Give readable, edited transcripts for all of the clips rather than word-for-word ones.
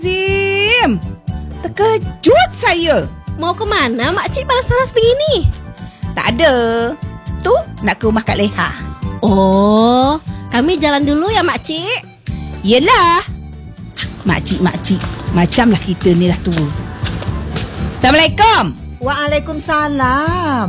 Zim, terkejut saya. Mau ke mana makcik panas-panas begini? Tak ada. Tu nak ke rumah Kak Leha. Oh, kami jalan dulu ya makcik. Yelah. Makcik-makcik, macamlah kita ni dah tua. Assalamualaikum. Waalaikumsalam.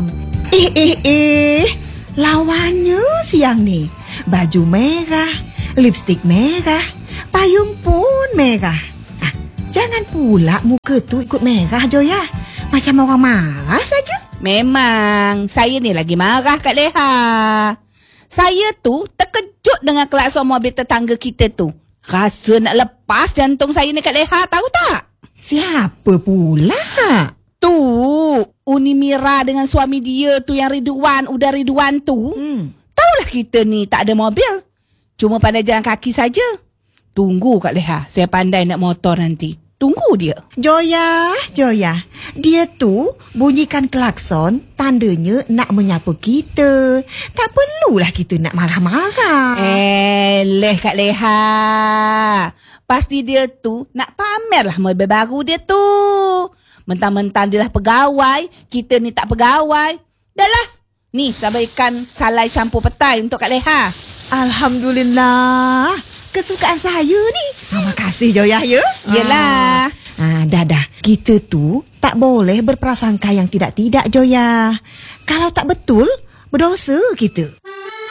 Lawannya siang ni. Baju merah, lipstik merah, payung pun merah. Jangan pula muka tu ikut merah, Joya. Macam orang marah saja. Memang, saya ni lagi marah Kak Leha. Saya tu terkejut dengan klakson mobil tetangga kita tu. Rasa nak lepas jantung saya ni Kak Leha, tahu tak? Siapa pula? Tu, Uni Mira dengan suami dia tu yang Ridwan, udah Ridwan tu. Taulah kita ni tak ada mobil. Cuma pandai jalan kaki saja. Tunggu Kak Leha, saya pandai nak motor nanti. Tunggu dia. Joya. Dia tu bunyikan klakson, tandanya nak menyapa kita. Tak perlulah kita nak marah-marah. Leh Kak Leha. Pasti dia tu nak pamer lah mobil baru dia tu. Mentang-mentang dia lah pegawai, kita ni tak pegawai. Dah lah. Ni sabaikan salai campur petai untuk Kak Leha. Alhamdulillah. Kesukaan saya ni. Terima kasih Joya ya. Yelah. Dah. Kita tu tak boleh berprasangka yang tidak-tidak Joya. Kalau tak betul, berdosa kita.